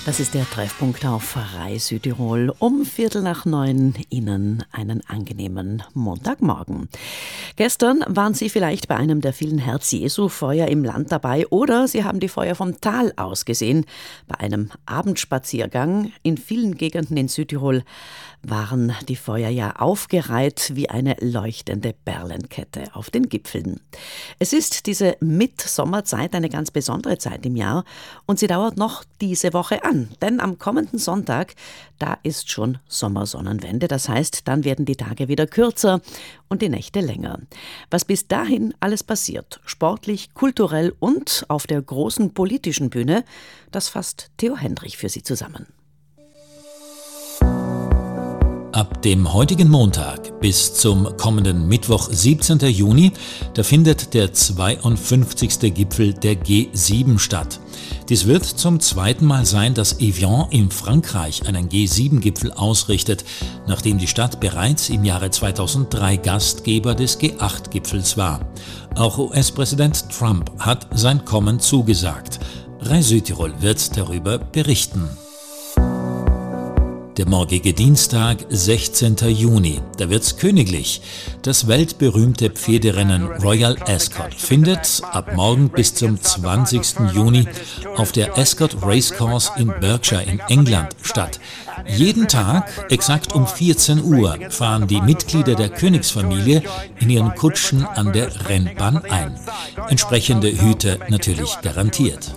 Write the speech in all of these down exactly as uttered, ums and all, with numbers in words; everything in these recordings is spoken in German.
Das ist der Treffpunkt auf Rai Südtirol. Um Viertel nach neun Ihnen einen angenehmen Montagmorgen. Gestern waren Sie vielleicht bei einem der vielen Herz-Jesu-Feuer im Land dabei oder Sie haben die Feuer vom Tal aus gesehen. Bei einem Abendspaziergang in vielen Gegenden in Südtirol waren die Feuer ja aufgereiht wie eine leuchtende Perlenkette auf den Gipfeln. Es ist diese Mitsommerzeit eine ganz besondere Zeit im Jahr und sie dauert noch diese Woche an. Denn am kommenden Sonntag, da ist schon Sommersonnenwende. Das heißt, dann werden die Tage wieder kürzer und die Nächte länger. Was bis dahin alles passiert, sportlich, kulturell und auf der großen politischen Bühne, das fasst Theo Hendrich für Sie zusammen. Ab dem heutigen Montag bis zum kommenden Mittwoch, siebzehnten Juni, da findet der zweiundfünfzigste Gipfel der G sieben statt. Dies wird zum zweiten Mal sein, dass Evian in Frankreich einen G sieben Gipfel ausrichtet, nachdem die Stadt bereits im Jahre zweitausenddrei Gastgeber des G acht Gipfels war. Auch U S-Präsident Trump hat sein Kommen zugesagt. Rai Südtirol wird darüber berichten. Der morgige Dienstag, sechzehnten Juni, da wird's königlich. Das weltberühmte Pferderennen Royal Ascot findet ab morgen bis zum zwanzigsten Juni auf der Ascot Racecourse in Berkshire in England statt. Jeden Tag, exakt um vierzehn Uhr, fahren die Mitglieder der Königsfamilie in ihren Kutschen an der Rennbahn ein. Entsprechende Hüte natürlich garantiert.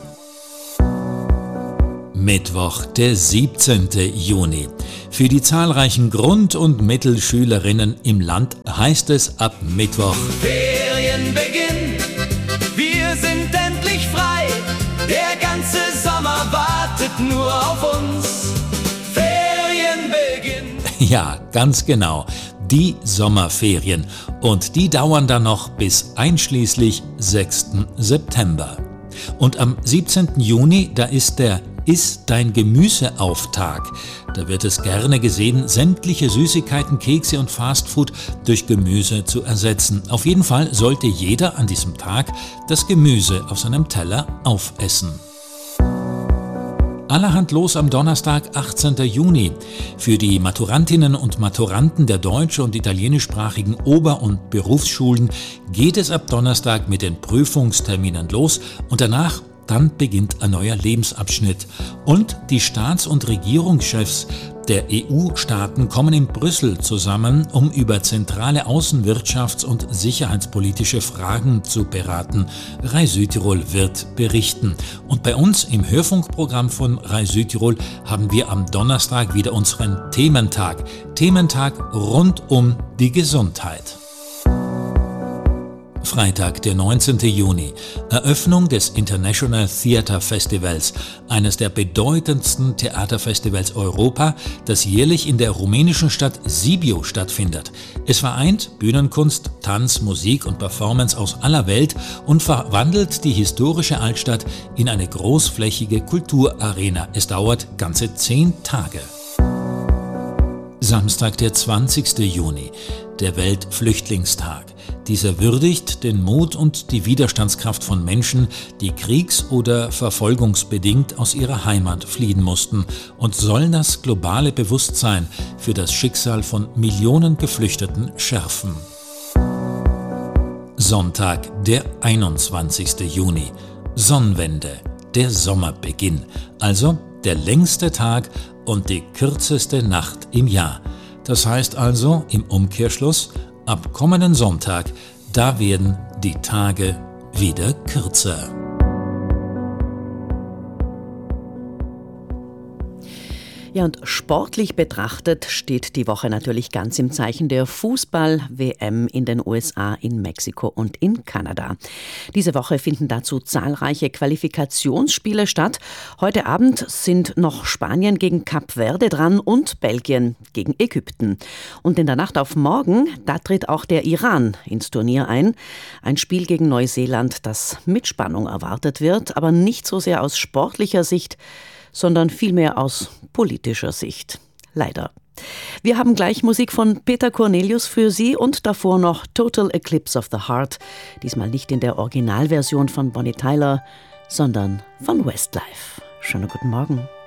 Mittwoch, der siebzehnten Juni. Für die zahlreichen Grund- und Mittelschülerinnen im Land heißt es ab Mittwoch: Ferienbeginn, wir sind endlich frei. Der ganze Sommer wartet nur auf uns. Ferienbeginn. Ja, ganz genau. Die Sommerferien. Und die dauern dann noch bis einschließlich sechsten September. Und am siebzehnten Juni, da ist der Iss dein Gemüse-Auftag. Da wird es gerne gesehen, sämtliche Süßigkeiten, Kekse und Fastfood durch Gemüse zu ersetzen. Auf jeden Fall sollte jeder an diesem Tag das Gemüse auf seinem Teller aufessen. Allerhand los am Donnerstag, achtzehnten Juni. Für die Maturantinnen und Maturanten der deutsch- und italienischsprachigen Ober- und Berufsschulen geht es ab Donnerstag mit den Prüfungsterminen los und danach Dann beginnt ein neuer Lebensabschnitt. Und die Staats- und Regierungschefs der E U-Staaten kommen in Brüssel zusammen, um über zentrale außenwirtschafts- und sicherheitspolitische Fragen zu beraten. Rai Südtirol wird berichten. Und bei uns im Hörfunkprogramm von Rai Südtirol haben wir am Donnerstag wieder unseren Thementag. Thementag rund um die Gesundheit. Freitag, der neunzehnten Juni. Eröffnung des International Theatre Festivals, eines der bedeutendsten Theaterfestivals Europa, das jährlich in der rumänischen Stadt Sibiu stattfindet. Es vereint Bühnenkunst, Tanz, Musik und Performance aus aller Welt und verwandelt die historische Altstadt in eine großflächige Kulturarena. Es dauert ganze zehn Tage. Samstag, der zwanzigsten Juni, der Weltflüchtlingstag. Dieser würdigt den Mut und die Widerstandskraft von Menschen, die kriegs- oder verfolgungsbedingt aus ihrer Heimat fliehen mussten und soll das globale Bewusstsein für das Schicksal von Millionen Geflüchteten schärfen. Sonntag, der einundzwanzigsten Juni. Sonnenwende, der Sommerbeginn, also der längste Tag und die kürzeste Nacht im Jahr. Das heißt also im Umkehrschluss, ab kommenden Sonntag, da werden die Tage wieder kürzer. Ja, und sportlich betrachtet steht die Woche natürlich ganz im Zeichen der Fußball-W M in den U S A, in Mexiko und in Kanada. Diese Woche finden dazu zahlreiche Qualifikationsspiele statt. Heute Abend sind noch Spanien gegen Kap Verde dran und Belgien gegen Ägypten. Und in der Nacht auf morgen, da tritt auch der Iran ins Turnier ein. Ein Spiel gegen Neuseeland, das mit Spannung erwartet wird, aber nicht so sehr aus sportlicher Sicht, sondern vielmehr aus politischer Sicht. Leider. Wir haben gleich Musik von Peter Cornelius für Sie und davor noch Total Eclipse of the Heart. Diesmal nicht in der Originalversion von Bonnie Tyler, sondern von Westlife. Schönen guten Morgen.